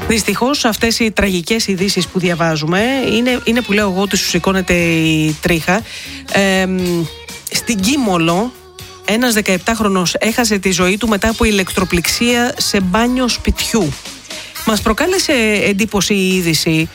Δυστυχώς αυτές οι τραγικές ειδήσεις που διαβάζουμε είναι που λέω εγώ ότι σου σηκώνεται η τρίχα. Στην Κίμολο ένας 17χρονος έχασε τη ζωή του μετά από ηλεκτροπληξία σε μπάνιο σπιτιού. Μας προκάλεσε εντύπωση η είδηση.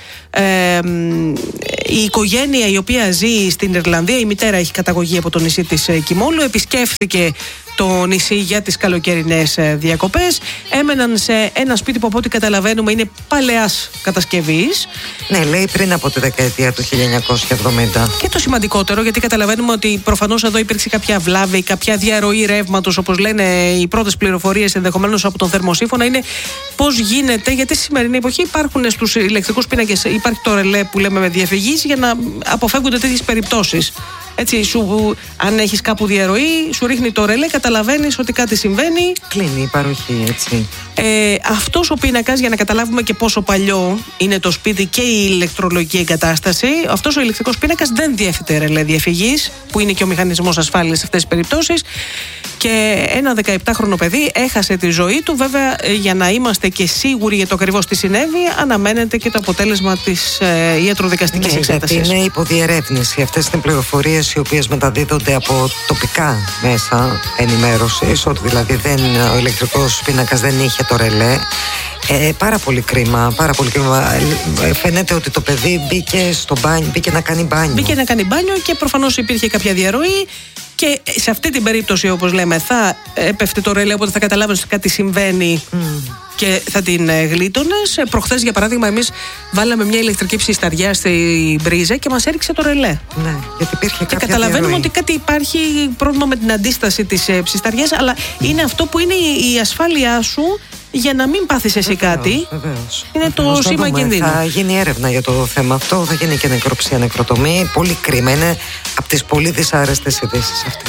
Η οικογένεια η οποία ζει στην Ιρλανδία, η μητέρα έχει καταγωγή από το νησί της Κιμόλου, επισκέφθηκε το νησί για τις καλοκαιρινές διακοπές. Έμεναν σε ένα σπίτι που από ό,τι καταλαβαίνουμε είναι παλαιάς κατασκευής. Ναι, λέει πριν από τη δεκαετία του 1970. Και το σημαντικότερο, γιατί καταλαβαίνουμε ότι προφανώς εδώ υπήρξε κάποια βλάβη, κάποια διαρροή ρεύματος, όπως λένε οι πρώτες πληροφορίες ενδεχομένως από τον θερμοσύφωνα, είναι πώς γίνεται, γιατί στη σημερινή εποχή υπάρχουν στους ηλεκτρικούς πίνακες, υπάρχει το ρελέ που λέμε με διαφυγής για να αποφεύγονται τέτοιες περιπτώσεις. Έτσι, αν έχεις κάπου διαρροή, σου ρίχνει το ρελέ, καταλαβαίνεις ότι κάτι συμβαίνει. Κλείνει η παροχή, έτσι. Αυτός ο πίνακας, για να καταλάβουμε και πόσο παλιό είναι το σπίτι και η ηλεκτρολογική εγκατάσταση, αυτός ο ηλεκτρικός πίνακας δεν διέθετε ρελέ διαφυγής, που είναι και ο μηχανισμός ασφάλειας σε αυτές τις περιπτώσεις. Και ένα 17χρονο παιδί έχασε τη ζωή του. Βέβαια, για να είμαστε και σίγουροι για το ακριβώς τι συνέβη, αναμένεται και το αποτέλεσμα της ιατροδικαστικής εξέτασης. Γιατί είναι υποδιερεύνηση. Αυτές είναι πληροφορίες οι οποίες μεταδίδονται από τοπικά μέσα ενημέρωσης, ότι δηλαδή ο ηλεκτρικός πίνακας δεν είχε το ρελέ. Πάρα πολύ κρίμα, πάρα πολύ κρίμα. Φαίνεται ότι το παιδί μπήκε στο μπάνιο, μπήκε να κάνει μπάνιο και προφανώς υπήρχε κάποια διαρροή. Και σε αυτή την περίπτωση, όπως λέμε, θα έπεφτε το ρελέ, οπότε θα καταλάβεις ότι κάτι συμβαίνει και θα την γλίτωνες. Προχθές, για παράδειγμα, εμείς βάλαμε μια ηλεκτρική ψισταριά στη Μπρίζα και μας έριξε το ρελέ. Ναι, γιατί υπήρχε κάποια και καταλαβαίνουμε διαρροή. ότι κάτι υπάρχει πρόβλημα με την αντίσταση της ψισταριάς, αλλά είναι αυτό που είναι η ασφάλειά σου για να μην πάθεις εσύ κάτι. Βεβαίως. Είναι το σήμα κινδύνου. Θα γίνει έρευνα για το θέμα αυτό, θα γίνει και νεκροψία, νεκροτομή. Πολύ κρίμα, είναι από τις πολύ δυσάρεστες ειδήσεις αυτές.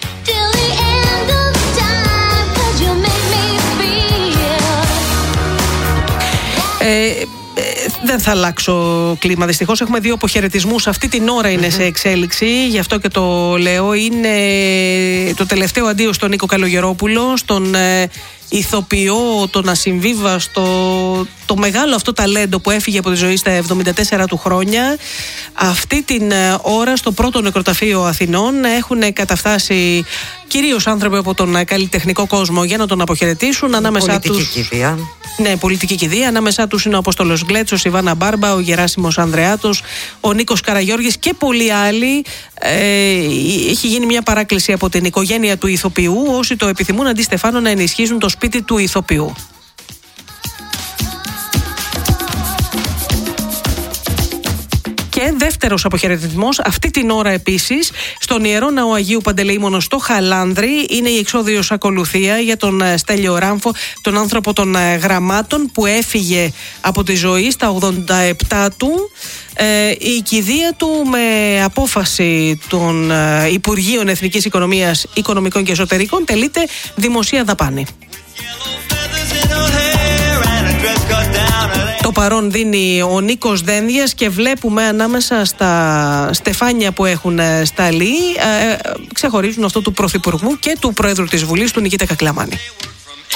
Δεν θα αλλάξω κλίμα. Δυστυχώς έχουμε δύο αποχαιρετισμούς. Αυτή την ώρα είναι σε εξέλιξη. Γι' αυτό και το λέω. Είναι το τελευταίο αντίο στον Νίκο Καλογερόπουλο, στον ηθοποιό, τον ασυμβίβαστο, το μεγάλο αυτό ταλέντο που έφυγε από τη ζωή στα 74 του χρόνια. Αυτή την ώρα στο πρώτο νεκροταφείο Αθηνών έχουν καταφτάσει κυρίως άνθρωποι από τον καλλιτεχνικό κόσμο για να τον αποχαιρετήσουν. Ανάμεσά τους. Κηδεία. Ναι, πολιτική κηδεία. Ανάμεσά τους είναι ο Απόστολος Γκλέτσος, η Βάνα Μπάρμπα, ο Γεράσιμος Ανδρεάτος, ο Νίκος Καραγιώργης και πολλοί άλλοι. Έχει γίνει μια παράκληση από την οικογένεια του ηθοποιού, όσοι το επιθυμούν, αντί Στεφάνο, να ενισχύσουν το σπίτι του ηθοποιού. Και δεύτερος αποχαιρετισμός, αυτή την ώρα επίσης, στον Ιερό Ναό Αγίου Παντελεήμονος στο Χαλάνδρι. Είναι η εξώδιος ακολουθία για τον Στέλιο Ράμφο, τον άνθρωπο των γραμμάτων που έφυγε από τη ζωή στα 87 του. Η κηδεία του, με απόφαση των Υπουργείων Εθνικής Οικονομίας, Οικονομικών και Εσωτερικών, τελείται δημοσία δαπάνη. Το παρόν δίνει ο Νίκος Δένδιας και βλέπουμε ανάμεσα στα στεφάνια που έχουν σταλεί, ξεχωρίζουν αυτό του Πρωθυπουργού και του Πρόεδρου της Βουλής, του Νικήτα Κακλαμάνη.